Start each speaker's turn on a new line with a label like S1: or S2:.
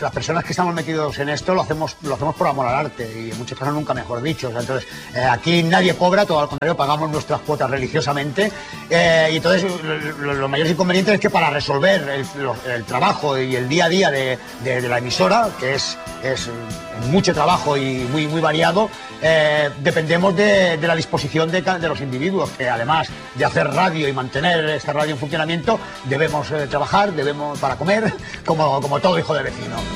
S1: las personas que estamos metidos en esto lo hacemos por amor al arte, y en muchos casos nunca mejor dicho. O sea, entonces, aquí nadie cobra, todo al contrario, pagamos nuestras cuotas religiosamente, y entonces los mayores inconvenientes es que para resolver el trabajo y el día a día de la emisora, que es mucho trabajo y muy variado, dependemos de la disposición de los individuos, que además de hacer radio y mantener esta radio en funcionamiento, debemos trabajar, debemos para comer, como todo hijo de vecino.